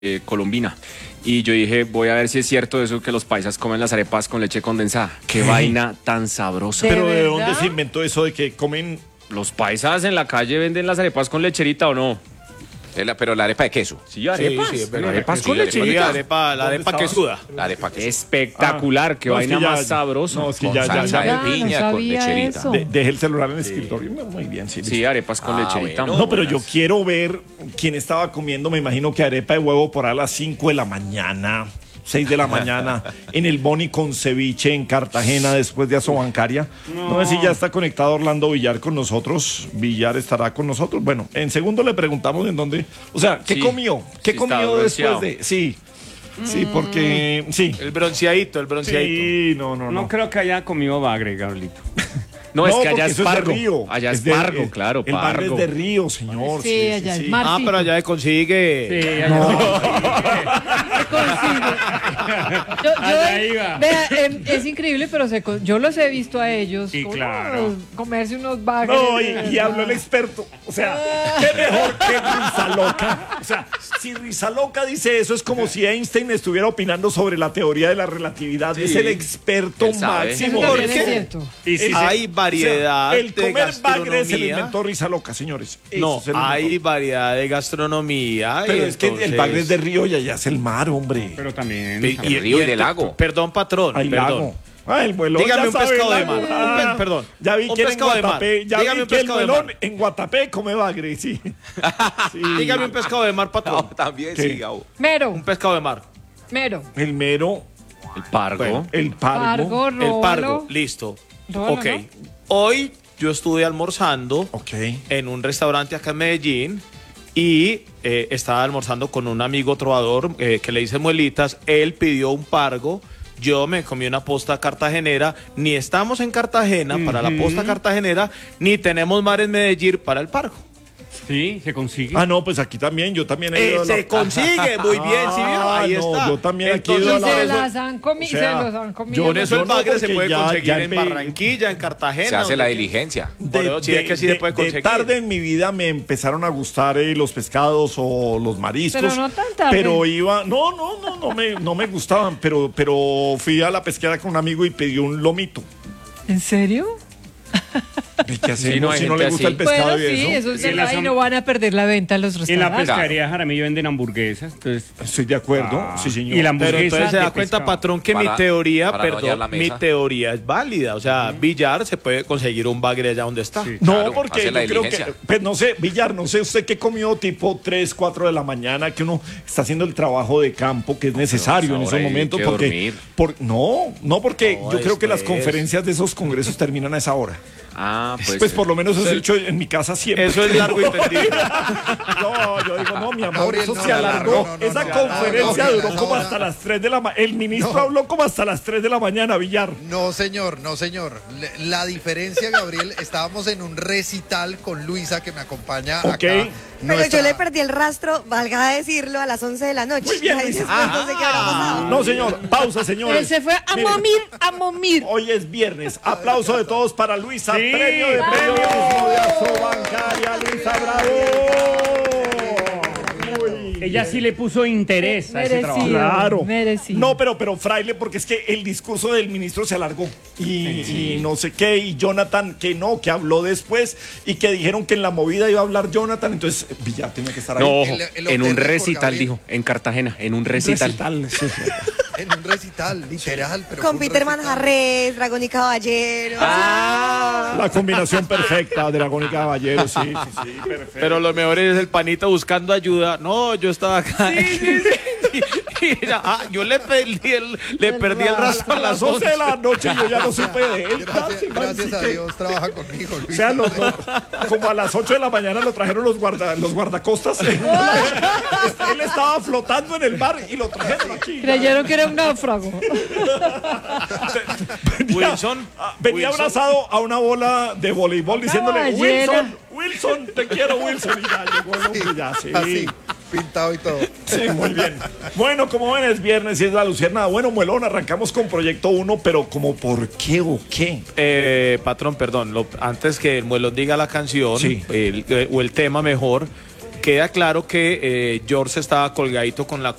colombina. Y yo dije, voy a ver si es cierto eso que los paisas comen las arepas con leche condensada. Qué vaina tan sabrosa. ¿Pero de dónde se inventó eso de que comen? ¿Los paisas en la calle venden las arepas con lecherita o no? Pero la arepa de queso. Sí, arepas. Sí, es verdad. Arepas Sí, con lecherita. La arepa quesuda. La arepa queso. Espectacular, qué No, es vaina que ya- más sabrosa. No, es que Con ya. salsa de no piña, con sabía lecherita. eso. Dejé el celular en el escritorio. Muy bien, sí. Sí, arepas con lecherita. bueno. No, pero yo buenas. quiero ver quién estaba comiendo, me imagino que arepa de huevo por ahí a las 5 de la mañana, 6 de la mañana, en el Boni con ceviche en Cartagena después de Asobancaria. No sé si ya está conectado Orlando Villar con nosotros. Villar estará con nosotros. Bueno, en segundo le preguntamos en dónde. O sea, ¿qué Sí. comió? ¿Qué Sí, comió está después bronceado. de...? Sí, sí, porque... Sí. El bronceadito. Sí, no. No creo que haya comido bagre, Gabrielito. No, es que porque allá es eso de pargo. río. Allá es de- pargo, claro, El bagre pargo. es de río, señor. Sí, allá es mar. Ah, pero allá se consigue. Sí, allá Allá iba. Vea, es increíble, pero yo los he visto a ellos Sí, claro. comerse unos bagres. No, y habló el experto. O sea, qué mejor que Rizaloca. O sea, si Rizaloca dice eso, es como si Einstein estuviera opinando sobre la teoría de la relatividad. Es el experto Él sabe. Eso máximo. también ¿Por es qué? cierto. Y sí, Hay variedad el de comer bagre se lo gastronomía. inventó Rizaloca, señores. No, Eso se lo hay inventó. variedad de gastronomía. Pero y es que el entonces- bagre es de río y allá es el mar, hombre. pero también. Y- Del río y del lago. Perdón, patrón. Hay perdón. lago. Ah, el muelón. Dígame ya un sabe, pescado de lago. mar. Ah, Perdón. Ya vi Un que en pescado de mar. Guatapé. Ya Dígame vi un que el pescado de muelón mar. en Guatapé come bagre, sí. Sí. Dígame un pescado de mar, patrón. No, también ¿Qué? sí, Gabo. Mero, Un pescado de mar. mero. El mero, El pargo. el pargo. Pargo, El róbalo. pargo. Listo. Róbalo, Ok. ¿no? Hoy yo estuve almorzando Ok. en un restaurante acá en Medellín y estaba almorzando con un amigo trovador que le dice muelitas. Él pidió un pargo. Yo me comí una posta cartagenera. Ni estamos en Cartagena para la posta cartagenera, ni tenemos mar en Medellín para el pargo. Sí, se consigue. Ah, no, pues aquí también, yo también he ido a la- Se consigue muy bien, ¿sí vieron? Ahí no, está. yo también aquí he ido Entonces, a la- Se las han comido, O sea, se los han comido. por eso yo el no, bagre se porque puede ya conseguir en me- Barranquilla, en Cartagena. Se hace la donde- diligencia. Por eso sí es que sí se puede conseguir. tarde en mi vida me empezaron a gustar los pescados o los mariscos. Pero no tan tarde. Pero iba, no me gustaban, pero fui a la pesquera con un amigo y pidió un lomito. ¿En serio? ¿Y qué hacemos Sí, no, hay si no gente le gusta así. el pescado Bueno, y sí, eso es Sí, verdad, las y han- no van a perder la venta en los En la restaurantes. pescadería Jaramillo venden hamburguesas. Entonces, Estoy de acuerdo, sí señor. Y la Pero hamburguesa entonces se da de cuenta, pescado. patrón, que Para- mi teoría, para no hallar la perdón, mi mesa. teoría es válida. O sea, Villar se puede conseguir un bagre allá donde está. Sí. No, Claro, porque hace yo la creo que, diligencia. pues no sé, Villar, no sé usted qué comió tipo 3, 4 de la mañana, que uno está haciendo el trajo de campo que es necesario en ahora esos hay momentos. que Porque, dormir. no, porque No, yo creo que las después. conferencias de esos congresos terminan a esa hora. Ah, Pues por lo menos eso he hecho en mi casa siempre. Eso es largo y tendido. No, yo digo, no, mi amor, Gabriel, eso no, se no, alargó. no, no, Esa no, conferencia no, duró no, como no. hasta las 3 de la mañana. El ministro No. habló como hasta las 3 de la mañana, Villar. No, señor. La diferencia, Gabriel, estábamos en un recital con Luisa, que me acompaña Ok. acá. Pero yo le perdí el rastro, valga decirlo, a las 11 de la noche. Muy bien, Ay, Luisa. después no sé qué habrá pasado. No, señor, pausa, Él señores. se fue a Mire, momir. Hoy es viernes. Aplauso de todos para Luisa. Sí, Premio de bravo. periodismo de Asobancaria. Luisa, bravo. Muy ella sí le puso interés a ese trabajo. Merecido. Claro. Merecido. No, pero Fraile, porque es que el discurso del ministro se alargó. Y no sé qué. Y Jonathan, que no, que habló después. Y que dijeron que en la movida iba a hablar Jonathan. Entonces, Villar tenía que estar ahí. No, El en un hotel de recital, Gabriel. dijo. En Cartagena, en un recital. Sí. En un recital, literal. Pero Con fue un Peter recital. Manjarres, Dragón y Caballero. La combinación perfecta, Dragón y Caballero. Sí, perfecto. Pero lo mejor es el panita buscando ayuda. No, yo estaba acá. Y era, yo le perdí el rastro A las 11 de la noche yo ya no supe de él. Gracias a Dios trabaja conmigo, O Luisa. sea, como a las 8 de la mañana lo trajeron los guardacostas. Él estaba flotando en el mar y lo trajeron aquí. Creyeron que era un náufrago. Wilson. Venía Wilson. abrazado a una bola de voleibol diciéndole, ballena. Wilson, te quiero, Wilson. Y ya llegó el hombre, ya, sí. Así, pintado y todo. Sí, muy bien. Bueno, como ven, es viernes y es la luciérnaga. Bueno, Muelón, arrancamos con Proyecto 1, pero como ¿por qué o qué? Patrón, perdón, antes que el muelón diga la canción Sí. o el tema mejor, queda claro que George estaba colgadito con la